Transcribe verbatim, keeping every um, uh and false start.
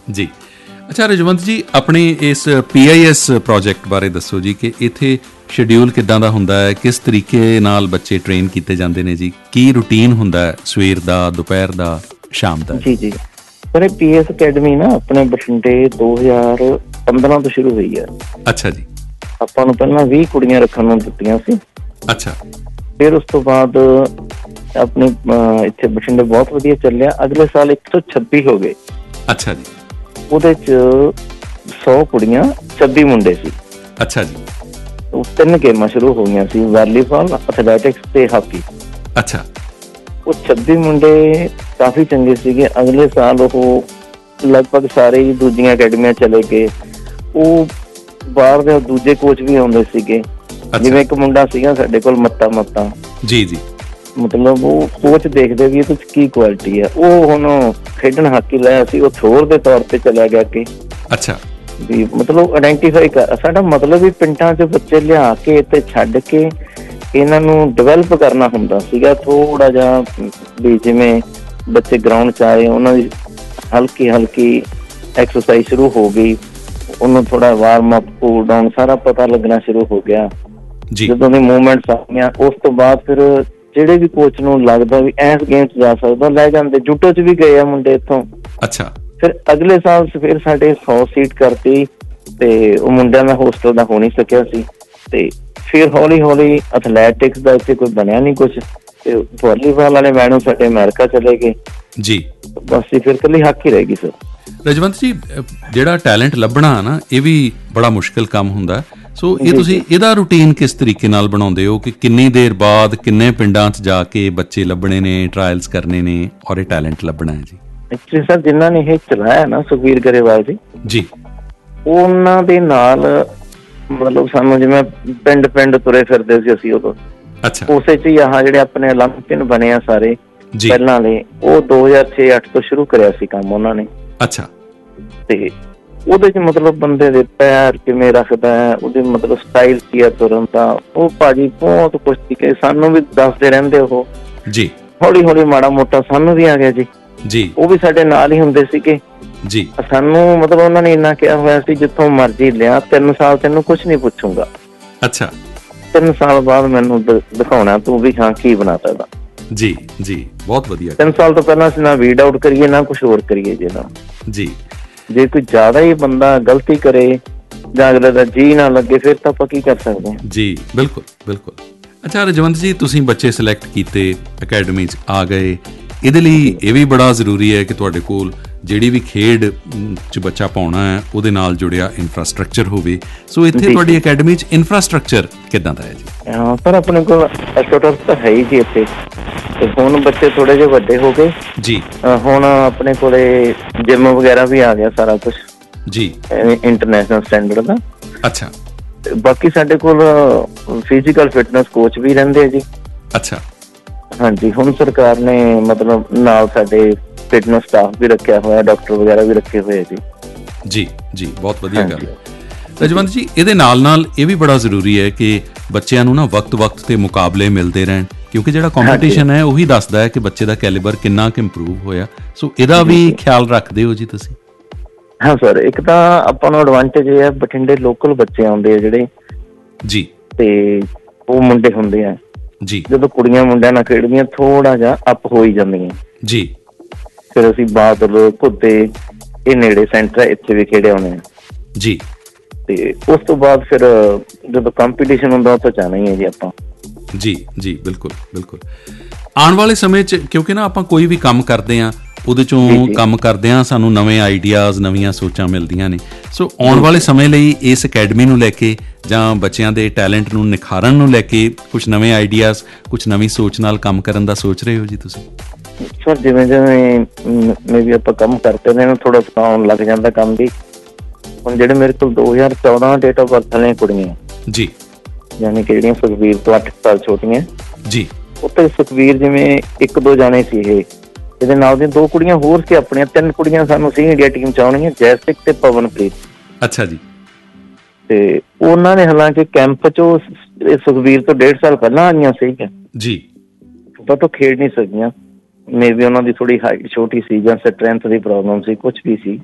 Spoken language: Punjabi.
ਜੀ। ਅੱਛਾ ਰਜਵੰਤ ਜੀ, ਆਪਣੇ ਇਸ ਪੀ ਆਈ ਐਸ ਪ੍ਰੋਜੈਕਟ ਬਾਰੇ ਦੱਸੋ ਜੀ ਕਿ ਇੱਥੇ ਸ਼ਡਿਊਲ ਕਿੱਦਾਂ ਦਾ ਹੁੰਦਾ ਹੈ, ਕਿਸ ਤਰੀਕੇ ਨਾਲ ਬੱਚੇ ਟ੍ਰੇਨ ਕੀਤੇ ਜਾਂਦੇ ਨੇ ਜੀ, ਕੀ ਰੂਟੀਨ ਹੁੰਦਾ ਹੈ ਸਵੇਰ ਦਾ, ਦੁਪਹਿਰ ਦਾ, ਸ਼ਾਮ ਦਾ? ਜੀ ਜੀ ਸਰ, ਇਹ ਪੀ ਐਸ ਅਕੈਡਮੀ ਨਾ ਆਪਣੇ ਬਠਿੰਡੇ ਦੋ ਹਜ਼ਾਰ ਪੰਦਰਾਂ ਤੋਂ ਸ਼ੁਰੂ ਹੋਈ ਹੈ। ਅੱਛਾ ਜੀ। ਆਪਾਂ ਨੂੰ ਪਹਿਲਾਂ ਵੀਹ ਕੁੜੀਆਂ ਰੱਖਣ ਨੂੰ ਦਿੱਤੀਆਂ ਸੀ। ਅੱਛਾ। ਫਿਰ ਉਸ ਤੋਂ ਬਾਅਦ ਆਪਣੇ ਇੱਥੇ ਬਠਿੰਡੇ ਬਹੁਤ ਵਧੀਆ ਚੱਲਿਆ। ਅਗਲੇ ਸਾਲ ਇੱਕ ਸੌ ਛੱਬੀ ਹੋ ਗਏ। ਅੱਛਾ ਜੀ। ਉਹਦੇ ਚ ਸੌ ਕੁੜੀਆਂ, ਛੱਬੀ ਮੁੰਡੇ ਸੀ। ਅੱਛਾ ਜੀ। ਤਿੰਨ ਗੇਮਾਂ ਸ਼ੁਰੂ ਹੋ ਗਈਆਂ ਸੀ, ਵਾਲੀਬਾਲ, ਐਥਲੈਟਿਕਸ ਤੇ ਹਾਕੀ। ਅੱਛਾ। ਉਹ ਛੱਬੀ ਮੁੰਡੇ ਕਾਫੀ ਚੰਗੇ ਸੀਗੇ। ਅਗਲੇ ਸਾਲ ਉਹ ਲਗਭਗ ਸਾਰੇ ਹੀ ਦੂਜੀਆਂ ਅਕੈਡਮੀਆਂ ਚਲੇ ਗਏ। ਉਹ ਬਾਹਰ ਦੇ ਦੂਜੇ ਕੋਚ ਵੀ ਆਉਂਦੇ ਸੀਗੇ। ਜਿਵੇਂ ਇੱਕ ਮੁੰਡਾ ਸੀਗਾ ਸਾਡੇ ਕੋਲ, ਮੱਤਾ ਮੱਤਾ ਜੀ ਜੀ ਮਤਲਬ ਉਹ ਕੋਚ ਦੇਖਦੇ ਵੀ ਇਹਦੇ ਚ ਕੀ ਕੁਆਲਿਟੀ ਹੈ। ਉਹ ਹੁਣ ਖੇਡਣ ਹਾਕੀ ਲਾਇਆ ਸੀ, ਉਹ ਥੋਰ ਦੇ ਤੌਰ ਤੇ ਚਲਿਆ ਗਿਆ ਅੱਗੇ। ਅੱਛਾ। ਵੀ ਮਤਲਬ ਆਇਡੈਂਟੀਫਾਈ ਕਰ, ਸਾਡਾ ਮਤਲਬ ਵੀ ਪਿੰਡਾਂ ਚ ਬੱਚੇ ਲਿਆ ਕੇ ਤੇ ਛੱਡ ਕੇ ਇਹਨਾਂ ਨੂੰ ਡਿਵੈਲਪ ਕਰਨਾ ਹੁੰਦਾ ਸੀਗਾ। ਥੋੜਾ ਜਿਹਾ ਵੀ ਜਿਵੇਂ ਬੱਚੇ ਗਰਾਊਂਡ ਚ ਆਏ, ਉਹਨਾਂ ਦੀ ਹਲਕੀ ਹਲਕੀ ਐਕਸਰਸਾਈਜ਼ ਸ਼ੁਰੂ ਹੋ ਗਈ, ਉਹਨੂੰ ਥੋੜਾ ਵਾਰਮ ਅਪ, ਕੂਲ ਡਾਊਨ ਸਾਰਾ ਪਤਾ ਲੱਗਣਾ ਸ਼ੁਰੂ ਹੋ ਗਿਆ। ਜਦੋਂ ਦੀ ਮੂਵਮੈਂਟਸ ਆ ਗਈਆਂ, ਉਸ ਤੋਂ ਬਾਅਦ ਫਿਰ ਜਿਹੜੇ ਵੀ ਕੋਚ ਨੂੰ ਲੱਗਦਾ ਵੀ ਇਸ ਗੇਮ ਚ ਜਾ ਸਕਦਾ, ਲੈ ਜਾਂਦੇ। ਜੂਟੋ ਚ ਵੀ ਗਏ ਆ ਮੁੰਡੇ ਇੱਥੋਂ। ਅੱਛਾ। ਫਿਰ ਅਗਲੇ ਸਾਲ ਫਿਰ ਸਾਡੇ ਸੌ ਸੀਟ ਕਰਤੀ ਤੇ ਉਹ ਮੁੰਡਿਆਂ ਦਾ ਹੋਸਟਲ ਦਾ ਹੋ ਨਹੀਂ ਸਕਿਆ ਸੀ। ਤੇ ਫਿਰ ਹੌਲੀ ਹੌਲੀ ਐਥਲੈਟਿਕਸ ਦਾ ਇੱਥੇ ਕੋਈ ਬਣਿਆ ਨੀ ਕੁਛ, ਤੇ ਵਾਲੀਬਾਲ ਵਾਲੇ ਮੈਡਮ ਸਾਡੇ ਅਮਰੀਕਾ ਚਲੇ ਗਏ ਜੀ। ਬਸ ਫਿਰ ਇਕੱਲੀ ਹਾਕੀ ਰਹਿ ਗਈ ਸਰ। ਰਜਵੰਤ ਜੀ, ਜਿਹੜਾ ਟੈਲੈਂਟ ਲੱਭਣਾ ਨਾ, ਇਹ ਵੀ ਬੜਾ ਮੁਸ਼ਕਿਲ ਕੰਮ ਹੁੰਦਾ। ਸੋ ਇਹ ਤੁਸੀਂ ਇਹਦਾ ਰੂਟੀਨ ਕਿਸ ਤਰੀਕੇ ਨਾਲ ਬਣਾਉਂਦੇ ਹੋ ਕਿ ਕਿੰਨੀ ਦੇਰ ਬਾਅਦ ਕਿੰਨੇ ਪਿੰਡਾਂ 'ਚ ਜਾ ਕੇ ਬੱਚੇ ਲੱਭਣੇ ਨੇ, ਟਰਾਇਲਸ ਕਰਨੇ ਨੇ ਔਰ ਇਹ ਟੈਲੈਂਟ ਲੱਭਣਾ ਹੈ ਜੀ? ਐਕਚੁਅਲੀ ਸਰ, ਜਿਨ੍ਹਾਂ ਨੇ ਇਹ ਚਲਾਇਆ ਨਾ, ਸੁਖਬੀਰ ਗਰੇਵਾਲ ਜੀ ਜੀ, ਉਹਨਾਂ ਦੇ ਨਾਲ ਮਤਲਬ ਸਾਨੂੰ ਜਿਵੇਂ ਪਿੰਡ ਪਿੰਡ ਤੁਰੇ ਫਿਰਦੇ ਸੀ ਅਸੀਂ ਉਦੋਂ। ਅੱਛਾ। ਉਸੇ 'ਚ ਹੀ ਆਹ ਜਿਹੜੇ ਆਪਣੇ ਓਲੰਪੀਅਨ ਬਣੇ ਆ ਸਾਰੇ ਪਹਿਲਾਂ ਦੇ, ਉਹ ਦੋ ਹਜ਼ਾਰ ਛੇ ਅੱਠ ਤੋਂ ਸ਼ੁਰੂ ਕਰਿਆ ਸੀ ਕੰਮ ਉਹਨਾਂ ਨੇ। ਅੱਛਾ। ਤੇ ਉਹਦੇ ਚ ਮਤਲਬ ਬੰਦੇ ਦੇ ਪੈਰ ਕਿਵੇਂ ਰੱਖਦਾ ਹੈ, ਉਹਦੇ ਮਤਲਬ ਸਟਾਈਲ ਕੀ ਹੈ ਤੁਰਨ ਦਾ, ਉਹ ਭਾਜੀ ਬਹੁਤ ਕੁਛ ਸੀਗੇ। ਸਾਨੂੰ ਵੀ ਦੱਸਦੇ ਰਹਿੰਦੇ ਉਹ ਜੀ। ਹੌਲੀ ਹੌਲੀ ਮਾੜਾ ਮੋਟਾ ਸਾਨੂੰ ਵੀ ਆ ਗਿਆ ਜੀ ਜੀ। ਉਹ ਵੀ ਸਾਡੇ ਨਾਲ ਹੀ ਹੁੰਦੇ ਸੀਗੇ ਜੀ। ਸਾਨੂੰ ਮਤਲਬ ਉਹਨਾਂ ਨੇ ਇੰਨਾ ਕਿਹਾ ਹੋਇਆ ਸੀ, ਜਿੱਥੋਂ ਮਰਜ਼ੀ ਲਿਆ, ਤਿੰਨ ਸਾਲ ਤੈਨੂੰ ਕੁਛ ਨੀ ਪੁੱਛੂੰਗਾ। ਅੱਛਾ। ਤਿੰਨ ਸਾਲ ਬਾਅਦ ਮੈਨੂੰ ਦਿਖਾਉਣਾ ਤੂੰ ਵੀ ਹਾਂ ਕੀ ਬਣਾ ਸਕਦਾ ਜੀ ਜੀ। ਬਹੁਤ ਵਧੀਆ। ਤਿੰਨ ਸਾਲ ਤੋਂ ਪਹਿਲਾਂ ਅਸੀਂ ਨਾ ਵੀਡ ਆਊਟ ਕਰੀਏ ਨਾ ਕੁਛ ਹੋਰ ਕਰੀਏ ਜੀ ਨਾ ਜੀ। ਜੇ ਕੋਈ ਜ਼ਿਆਦਾ ਹੀ ਬੰਦਾ ਗਲਤੀ ਕਰੇ ਜਾਂ ਅਗਲੇ ਦਾ ਜੀਅ ਨਾ ਲੱਗੇ, ਫਿਰ ਤਾਂ ਆਪਾਂ ਕੀ ਕਰ ਸਕਦੇ ਹਾਂ ਜੀ। ਬਿਲਕੁਲ ਬਿਲਕੁਲ। ਅੱਛਾ ਰਜਵੰਤ ਜੀ, ਤੁਸੀਂ ਬੱਚੇ ਸਿਲੈਕਟ ਕੀਤੇ, ਅਕੈਡਮੀ 'ਚ ਆ ਗਏ। ਇਹਦੇ ਲਈ ਇਹ ਵੀ ਬੜਾ ਜ਼ਰੂਰੀ ਹੈ ਕਿ ਤੁਹਾਡੇ ਕੋਲ ਜਿਹੜੀ ਵੀ ਖੇਡ 'ਚ ਬੱਚਾ ਪਾਉਣਾ ਹੈ, ਉਹਦੇ ਨਾਲ ਜੁੜਿਆ ਇਨਫਰਾਸਟਰਕਚਰ ਹੋਵੇ। ਸੋ ਇੱਥੇ ਤੁਹਾਡੀ ਅਕੈਡਮੀ 'ਚ ਇਨਫਰਾਸਟਰਕਚਰ ਕਿੱਦਾਂ ਦਾ ਹੈ ਜੀ? ਹਾਂ ਸਰ, ਆਪਣੇ ਕੋਲ ਐਸਟੋਟਸ ਤਾਂ ਹੈ ਹੀ ਜੀ ਇੱਥੇ। ਤੇ ਹੁਣ ਬੱਚੇ ਥੋੜੇ ਜਿਹੇ ਵੱਡੇ ਹੋ ਗਏ ਜੀ। ਹੁਣ ਆਪਣੇ ਕੋਲੇ ਜਿਮ ਵਗੈਰਾ ਵੀ ਆ ਗਿਆ, ਸਾਰਾ ਕੁਛ ਜੀ ਇੰਟਰਨੈਸ਼ਨਲ ਸਟੈਂਡਰਡ ਦਾ। ਅੱਛਾ। ਬਾਕੀ ਸਾਡੇ ਕੋਲ ਫਿਜ਼ੀਕਲ ਫਿਟਨੈਸ ਕੋਚ ਵੀ ਰਹਿੰਦੇ ਆ ਜੀ। ਅੱਛਾ। ਹਾਂਜੀ, ਹੁਣ ਸਰਕਾਰ ਨੇ ਮਤਲਬ ਨਾਲ ਸਾਡੇ ਫਿਟਨੈਸ ਸਟਾਫ ਵੀ ਰੱਖਿਆ ਹੋਇਆ, ਡਾਕਟਰ ਵਗੈਰਾ ਵੀ ਰੱਖੇ ਹੋਏ ਜੀ ਜੀ ਜੀ। ਬਹੁਤ ਵਧੀਆ ਗੱਲ ਹੈ ਰਜਵੰਤ ਜੀ। ਇਹਦੇ ਨਾਲ ਨਾਲ ਇਹ ਵੀ ਬੜਾ ਜ਼ਰੂਰੀ ਹੈ ਕਿ ਬੱਚਿਆਂ ਨੂੰ ਨਾ ਵਕਤ ਵਕਤ ਤੇ ਮੁਕਾਬਲੇ ਮਿਲਦੇ ਰਹਿਣ, ਕਿਉਂਕਿ ਜਿਹੜਾ ਕੰਪੀਟੀਸ਼ਨ ਹੈ ਉਹੀ ਦੱਸਦਾ ਹੈ ਕਿ ਬੱਚੇ ਦਾ ਕੈਲੀਬਰ ਕਿੰਨਾ ਕੁ ਇੰਪਰੂਵ ਹੋਇਆ। ਸੋ ਇਹਦਾ ਵੀ ਖਿਆਲ ਰੱਖਦੇ ਹੋ ਜੀ ਤੁਸੀਂ? ਹਾਂ ਸਰ, ਇੱਕ ਤਾਂ ਆਪਾਂ ਨੂੰ ਐਡਵਾਂਟੇਜ ਇਹ ਹੈ, ਬਠਿੰਡੇ ਲੋਕਲ ਬੱਚੇ ਆਉਂਦੇ ਆ ਜਿਹੜੇ ਜੀ, ਤੇ ਉਹ ਮੁੰਡੇ ਹੁੰਦੇ ਆ ਜੀ। ਜਦੋਂ ਕੁੜੀਆਂ ਮੁੰਡਿਆਂ ਨਾਲ ਖੇਡਦੀਆਂ, ਥੋੜਾ ਜਿਹਾ ਅਪ ਹੋ ਹੀ ਜਾਂਦੀਆਂ ਜੀ। ਫਿਰ ਅਸੀਂ ਬਾਦਲ, ਘੁੱਦੇ, ਇਹ ਨੇੜੇ ਸੈਂਟਰ ਹੈ, ਇੱਥੇ ਵੀ ਖੇਡੇ ਆਉਣੇ ਆ ਜੀ। ਤੇ ਉਸ ਤੋਂ ਬਾਅਦ ਫਿਰ ਜਦੋਂ ਕੰਪੀਟੀਸ਼ਨ ਹੁੰਦਾ, ਉਹ ਤਾਂ ਜਾਣਾ ਹੀ ਹੈ ਜੀ ਆਪਾਂ ਜੀ ਜੀ। ਬਿਲਕੁਲ ਬਿਲਕੁਲ। ਆਉਣ ਵਾਲੇ ਸਮੇਂ 'ਚ ਕਿਉਂਕਿ ਨਾ ਆਪਾਂ ਕੋਈ ਵੀ ਕੰਮ ਕਰਦੇ ਹਾਂ, ਉਹਦੇ 'ਚੋਂ ਕੰਮ ਕਰਦੇ ਹਾਂ, ਸਾਨੂੰ ਨਵੇਂ ਆਈਡੀਆਜ਼, ਨਵੀਆਂ ਸੋਚਾਂ ਮਿਲਦੀਆਂ ਨੇ। ਸੋ ਆਉਣ ਵਾਲੇ ਸਮੇਂ ਲਈ ਇਸ ਅਕੈਡਮੀ ਨੂੰ ਲੈ ਕੇ ਜਾਂ ਬੱਚਿਆਂ ਦੇ ਟੈਲੈਂਟ ਨੂੰ ਨਿਖਾਰਨ ਨੂੰ ਲੈ ਕੇ ਕੁਛ ਨਵੇਂ ਆਈਡੀਆਜ਼, ਕੁਛ ਨਵੀਂ ਸੋਚ ਨਾਲ ਕੰਮ ਕਰਨ ਦਾ ਸੋਚ ਰਹੇ ਹੋ ਜੀ ਤੁਸੀਂ? ਸਰ, ਜਿਵੇਂ ਜਿਵੇਂ ਮੇ ਵੀ ਆਪਾਂ ਕੰਮ ਕਰਦੇ ਨੇ, ਥੋੜਾ ਆਉਣ ਲੱਗ ਜਾਂਦਾ ਕੰਮ ਵੀ। ਹੁਣ ਜਿਹੜੇ ਮੇਰੇ ਕੋਲ ਦੋ ਹਜ਼ਾਰ ਚੌਦਾਂ ਡੇਟ ਆਫ ਬਰਥ ਵਾਲੀਆਂ ਕੁੜੀਆਂ ਜੀ, ਯਾਨੀ ਕਿ ਜਿਹੜੀਆਂ ਸੁਖਬੀਰ ਤੋਂ ਅੱਠ ਸਾਲ ਛੋਟੀਆਂ ਜੀ, ਉੱਥੇ ਸੁਖਬੀਰ ਜਿਵੇਂ ਇੱਕ ਦੋ ਜਾਣੇ ਸੀ, ਇਹ ਇਹਦੇ ਨਾਲ ਦੀਆਂ ਦੋ ਕੁੜੀਆਂ ਹੋਰ ਸੀ ਆਪਣੀਆਂ, ਤਿੰਨ ਕੁੜੀਆਂ ਸਾਨੂੰ ਸੀ ਇੰਡੀਆ ਟੀਮ ਚ ਆਉਣੀਆਂ, ਜੈਸਿਕ ਤੇ ਪਵਨਪ੍ਰੀਤ। ਅੱਛਾ ਜੀ। ਤੇ ਉਹਨਾਂ ਨੇ ਹਾਲਾਂਕਿ ਕੈਂਪ ਚ ਸੁਖਬੀਰ ਤੋਂ ਡੇਢ ਸਾਲ ਪਹਿਲਾਂ ਆਈਆਂ ਸੀਗੀਆਂ ਜੀ, ਬਟ ਉਹ ਖੇਡ ਨਹੀਂ ਸਕੀਆਂ। ਮੇ ਵੀ ਉਹਨਾਂ ਦੀ ਥੋੜੀ ਹਾਈਟ ਛੋਟੀ ਸੀ ਜਾਂ ਸਟਰੈਂਥ ਦੀ ਪ੍ਰੋਬਲਮ ਸੀ, ਕੁਛ ਵੀ ਸੀ।